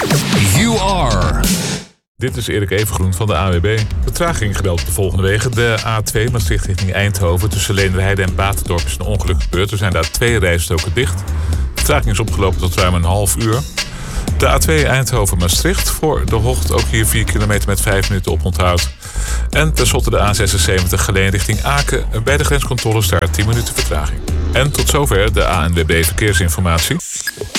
You are. Dit is Erik Evengroen van de ANWB. Vertraging gebeld op de volgende wegen. De A2 Maastricht richting Eindhoven. Tussen Leenderheide en Batendorp is een ongeluk gebeurd. Er zijn daar 2 rijstroken dicht. De vertraging is opgelopen tot ruim een half uur. De A2 Eindhoven-Maastricht. Voor de Hocht ook hier 4 kilometer met 5 minuten oponthoud. En tenslotte de A76 Geleen richting Aken. Bij de grenscontroles daar 10 minuten vertraging. En tot zover de ANWB Verkeersinformatie.